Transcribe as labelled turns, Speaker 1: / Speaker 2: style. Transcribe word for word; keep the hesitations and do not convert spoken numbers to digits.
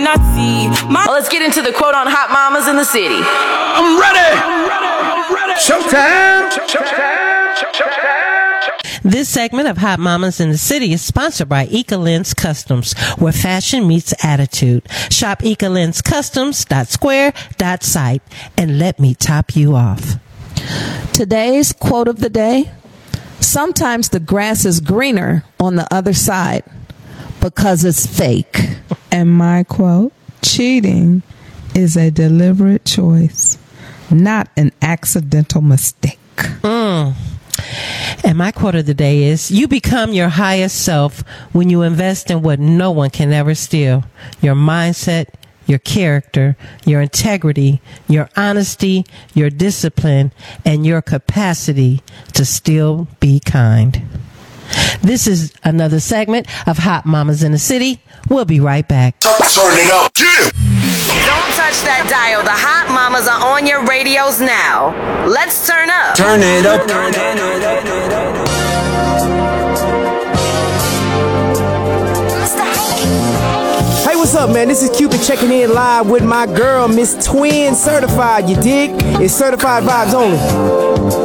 Speaker 1: Not see my-
Speaker 2: well, let's get into the quote on hot mamas in the city.
Speaker 3: I'm ready. I'm ready. I'm ready. Showtime. Showtime. Showtime.
Speaker 4: This segment of Hot Mamas in the City is sponsored by Ecolens Customs, where fashion meets attitude. Shop ecolens customs dot square dot site and let me top you off.
Speaker 5: Today's quote of the day: sometimes the grass is greener on the other side because it's fake.
Speaker 6: And my quote: cheating is a deliberate choice, not an accidental mistake.
Speaker 4: Mm. And my quote of the day is: you become your highest self when you invest in what no one can ever steal. Your mindset, your character, your integrity, your honesty, your discipline, and your capacity to still be kind. This is another segment of Hot Mamas in the City. We'll be right back.
Speaker 3: Turn it up. Yeah.
Speaker 2: Don't touch that dial. The hot mamas are on your radios now. Let's turn up.
Speaker 3: Turn it up.
Speaker 7: Hey, what's up, man? This is Cupid checking in live with my girl, Miss Twin Certified. You dig? It's certified vibes only.